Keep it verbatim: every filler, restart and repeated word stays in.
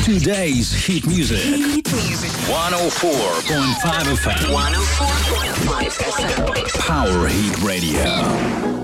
Today's hit music. Hit music. one oh four point five F M. one oh four point five F M. Power Hit Radio.